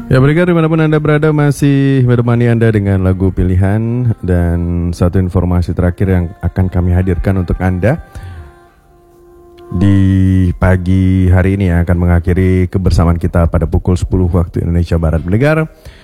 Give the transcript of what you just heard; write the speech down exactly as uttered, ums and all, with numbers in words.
Ya, pendengar dimanapun Anda berada, masih menemani Anda dengan lagu pilihan. Dan satu informasi terakhir yang akan kami hadirkan untuk Anda di pagi hari ini yang akan mengakhiri kebersamaan kita pada pukul sepuluh waktu Indonesia Barat. Pendengar,